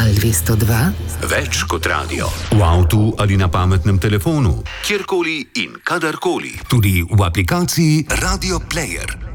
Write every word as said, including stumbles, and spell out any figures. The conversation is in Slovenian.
Val dvesto dva. Več kot radio. V avtu ali na pametnem telefonu. Kjerkoli in kadarkoli. Tudi v aplikaciji Radio Player.